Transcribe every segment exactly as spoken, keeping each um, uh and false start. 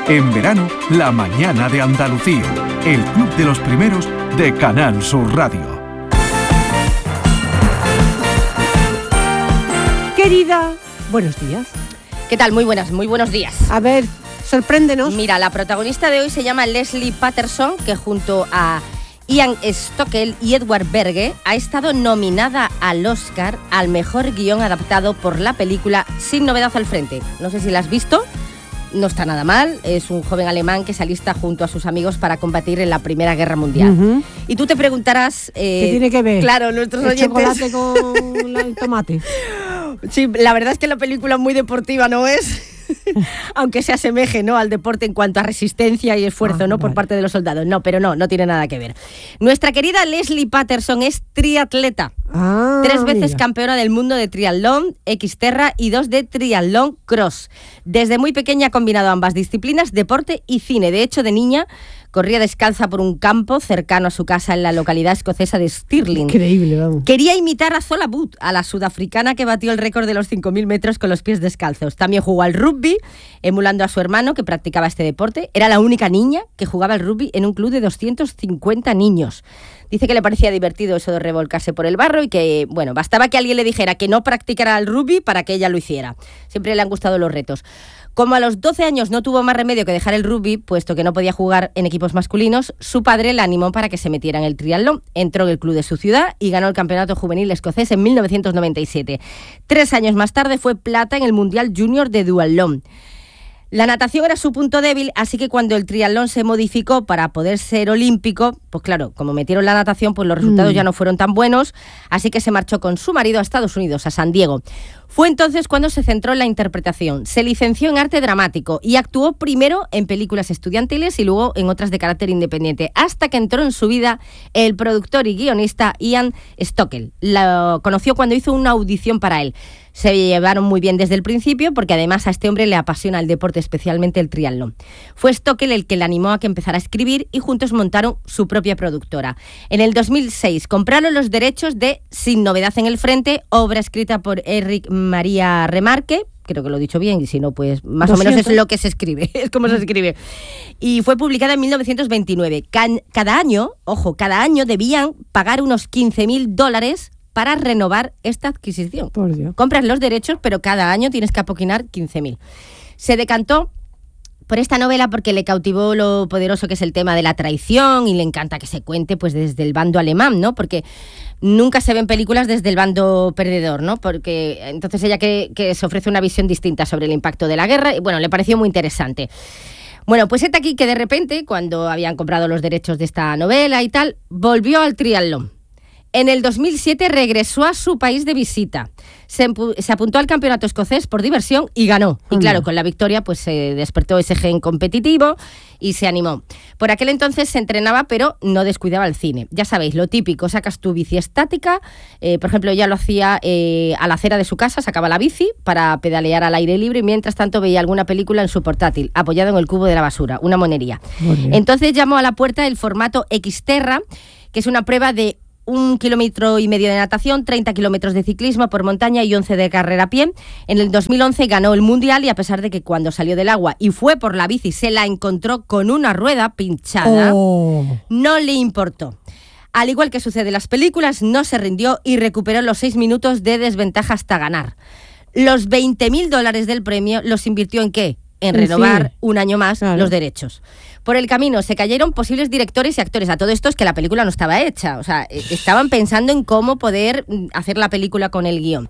En verano, La Mañana de Andalucía, el club de los primeros de Canal Sur Radio. Querida, buenos días. ¿Qué tal? Muy buenas, muy buenos días. A ver, sorpréndenos. Mira, la protagonista de hoy se llama Leslie Patterson, que junto a Ian Stockel y Edward Berge ha estado nominada al Oscar al mejor guión adaptado por la película Sin novedad al frente. No sé si la has visto. No está nada mal, es un joven alemán que se alista junto a sus amigos para combatir en la Primera Guerra Mundial. Uh-huh. Y tú te preguntarás... Eh, ¿Qué tiene que ver? Claro, nuestros el oyentes... chocolate con el tomate. Sí, la verdad es que la película muy deportiva no es... Aunque se asemeje, ¿no?, al deporte en cuanto a resistencia y esfuerzo, ah, ¿no?, vale. por parte de los soldados. No, pero no, no tiene nada que ver. Nuestra querida Leslie Patterson es triatleta. Ah, Tres veces mira. campeona del mundo de triatlón, Xterra y dos de triatlón cross. Desde muy pequeña ha combinado ambas disciplinas, deporte y cine. De hecho, de niña corría descalza por un campo cercano a su casa en la localidad escocesa de Stirling. Increíble, vamos. Quería imitar a Zola Butt, a la sudafricana que batió el récord de los cinco mil metros con los pies descalzos. También jugó al rugby, emulando a su hermano que practicaba este deporte. Era la única niña que jugaba al rugby en un club de doscientos cincuenta niños. Dice que le parecía divertido eso de revolcarse por el barro y que, bueno, bastaba que alguien le dijera que no practicara el rugby para que ella lo hiciera. Siempre le han gustado los retos. Como a los doce años no tuvo más remedio que dejar el rugby, puesto que no podía jugar en equipos masculinos, su padre la animó para que se metiera en el triatlón. Entró en el club de su ciudad y ganó el campeonato juvenil escocés en mil novecientos noventa y siete. Tres años más tarde fue plata en el Mundial Junior de Duatlón. La natación era su punto débil, así que cuando el triatlón se modificó para poder ser olímpico, pues claro, como metieron la natación, pues los resultados mm. ya no fueron tan buenos, así que se marchó con su marido a Estados Unidos, a San Diego. Fue entonces cuando se centró en la interpretación. Se licenció en arte dramático y actuó primero en películas estudiantiles y luego en otras de carácter independiente, hasta que entró en su vida el productor y guionista Ian Stockel. Lo conoció cuando hizo una audición para él. Se llevaron muy bien desde el principio porque además a este hombre le apasiona el deporte, especialmente el triatlón. Fue Stockel el que le animó a que empezara a escribir y juntos montaron su propia productora. En el dos mil seis compraron los derechos de Sin novedad en el frente, obra escrita por Enric Maria Remarque. Creo que lo he dicho bien, y si no, pues más o menos es lo que se escribe, es como se escribe. Y fue publicada en mil novecientos veintinueve. Cada año, ojo, cada año debían pagar unos quince mil dólares para renovar esta adquisición. Por Dios. Compras los derechos, pero cada año tienes que apoquinar quince mil. Se decantó por esta novela porque le cautivó lo poderoso que es el tema de la traición y le encanta que se cuente pues desde el bando alemán, ¿no? Porque nunca se ven películas desde el bando perdedor, ¿no? Porque entonces ella cree que se ofrece una visión distinta sobre el impacto de la guerra y bueno, le pareció muy interesante. Bueno, pues está aquí que de repente, cuando habían comprado los derechos de esta novela y tal, volvió al triatlón. En el dos mil siete regresó a su país de visita. Se, empu- se apuntó al campeonato escocés por diversión y ganó. Y claro, con la victoria pues se despertó ese gen competitivo y se animó. Por aquel entonces se entrenaba, pero no descuidaba el cine. Ya sabéis, lo típico, sacas tu bici estática. Eh, por ejemplo, ella lo hacía eh, a la acera de su casa, sacaba la bici para pedalear al aire libre y mientras tanto veía alguna película en su portátil, apoyado en el cubo de la basura, una monería. Entonces llamó a la puerta el formato Xterra, que es una prueba de un kilómetro y medio de natación, treinta kilómetros de ciclismo por montaña y once de carrera a pie. En el dos mil once ganó el Mundial y a pesar de que cuando salió del agua y fue por la bici se la encontró con una rueda pinchada, oh. no le importó. Al igual que sucede en las películas, no se rindió y recuperó los seis minutos de desventaja hasta ganar. Los veinte mil dólares del premio los invirtió ¿en qué? En renovar sí. un año más claro. los derechos. Por el camino se cayeron posibles directores y actores. A todo esto es que la película no estaba hecha. O sea, estaban pensando en cómo poder hacer la película con el guión.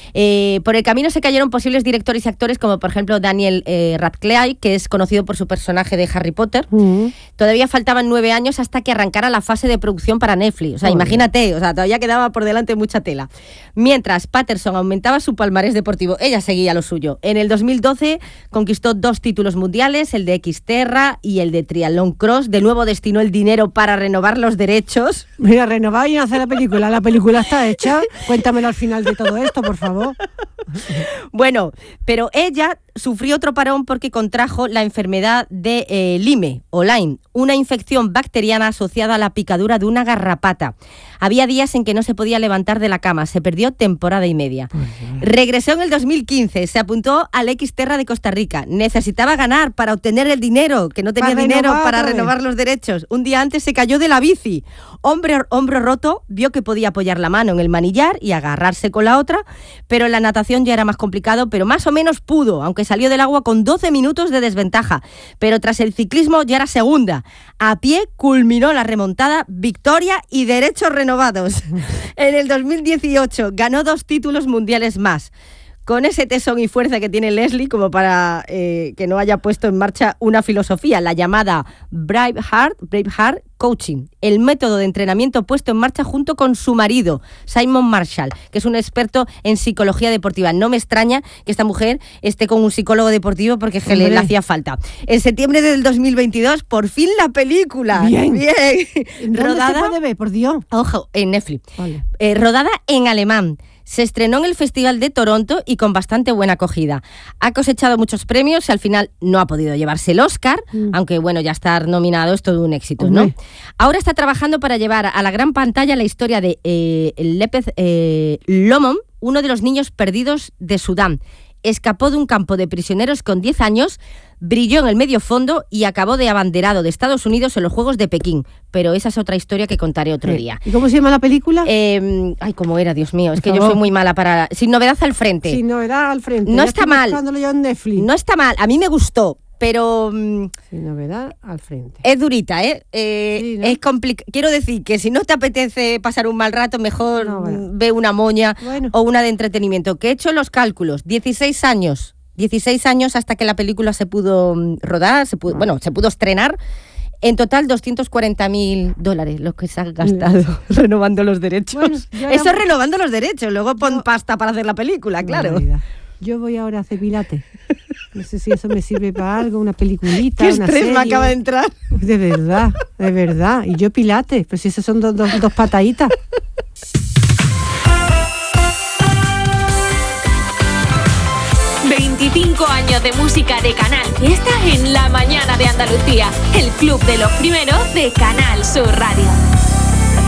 Eh, por el camino se cayeron posibles directores y actores como por ejemplo Daniel eh, Radcliffe, que es conocido por su personaje de Harry Potter. Uh-huh. Todavía faltaban nueve años hasta que arrancara la fase de producción para Netflix. O sea, uh-huh. imagínate, o sea, todavía quedaba por delante mucha tela. Mientras Patterson aumentaba su palmarés deportivo, ella seguía lo suyo. En el dos mil doce conquistó dos títulos mundiales, el de Xterra y el de Triathlon Cross. De nuevo destinó el dinero para renovar los derechos. Mira, renovar y hacer la película. La película está hecha. Cuéntamelo al final de todo esto, por favor. Bueno, pero ella sufrió otro parón porque contrajo la enfermedad de eh, Lyme o Lyme, una infección bacteriana asociada a la picadura de una garrapata. Había días en que no se podía levantar de la cama, se perdió temporada y media. Uh-huh. Regresó en el dos mil quince, se apuntó al Xterra de Costa Rica. Necesitaba ganar para obtener el dinero, que no tenía para dinero renovar, para renovar los derechos. Un día antes se cayó de la bici. Hombre, hombro roto, vio que podía apoyar la mano en el manillar y agarrarse con la otra, pero en la natación ya era más complicado, pero más o menos pudo, aunque salió del agua con doce minutos de desventaja. Pero tras el ciclismo ya era segunda. A pie culminó la remontada, victoria y derechos renovados. En el dos mil dieciocho ganó dos títulos mundiales más. Con ese tesón y fuerza que tiene Leslie como para eh, que no haya puesto en marcha una filosofía, la llamada Braveheart, Braveheart Coaching, el método de entrenamiento puesto en marcha junto con su marido, Simon Marshall, que es un experto en psicología deportiva. No me extraña que esta mujer esté con un psicólogo deportivo porque le, le hacía falta. En septiembre del dos mil veintidós, por fin la película. Bien. Bien. ¿Dónde rodada, se puede ver, por Dios? Ojo, en Netflix. Vale. Eh, rodada en alemán. Se estrenó en el Festival de Toronto y con bastante buena acogida. Ha cosechado muchos premios y al final no ha podido llevarse el Oscar, mm. aunque bueno, ya estar nominado es todo un éxito, Hombre. ¿no? Ahora está trabajando para llevar a la gran pantalla la historia de eh, Lepeth eh, Lomon, uno de los niños perdidos de Sudán. Escapó de un campo de prisioneros con diez años, brilló en el medio fondo y acabó de abanderado de Estados Unidos en los Juegos de Pekín. Pero esa es otra historia que contaré otro día. ¿Y cómo se llama la película? Eh, ay, cómo era, Dios mío. Es que yo soy muy mala para... Sin novedad al frente. Sin novedad al frente. No ya está mal. En Netflix. No está mal. A mí me gustó. Pero... Sin novedad al frente. Es durita, ¿eh? eh sí, ¿no? Es complicado. Quiero decir que si no te apetece pasar un mal rato, mejor no, bueno. ve una moña bueno. o una de entretenimiento. Que he hecho los cálculos. dieciséis años. dieciséis años hasta que la película se pudo rodar, se pudo, bueno, se pudo estrenar. En total, doscientos cuarenta mil dólares los que se han gastado renovando los derechos. Bueno, Eso es renovando los derechos. Luego pon yo... pasta para hacer la película, claro. Barbaridad. Yo voy ahora a hacer pilates. No sé si eso me sirve para algo, una peliculita, ¿Qué una estrés serie. me acaba de entrar? De verdad, de verdad. Y yo pilates, pero si esas son dos, dos, dos pataditas. veinticinco años de música de Canal Fiesta en la mañana de Andalucía. El club de los primeros de Canal Sur Radio.